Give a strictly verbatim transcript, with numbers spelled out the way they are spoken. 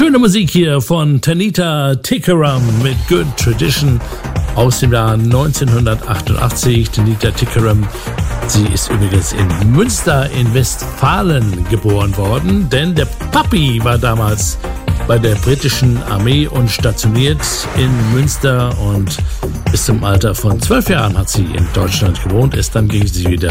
Schöne Musik hier von Tanita Tikaram mit Good Tradition aus dem Jahr neunzehnhundertachtundachtzig. Tanita Tikaram, sie ist übrigens in Münster in Westfalen geboren worden, denn der Papi war damals bei der britischen Armee und stationiert in Münster, und bis zum Alter von zwölf Jahren hat sie in Deutschland gewohnt. Erst dann ging sie wieder